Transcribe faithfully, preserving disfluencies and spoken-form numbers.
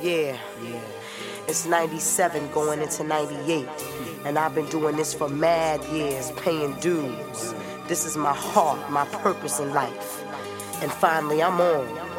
Yeah, yeah. It's ninety-seven going into ninety-eight. And I've been doing this for mad years, paying dues. This is my heart, my purpose in life. And finally, I'm on.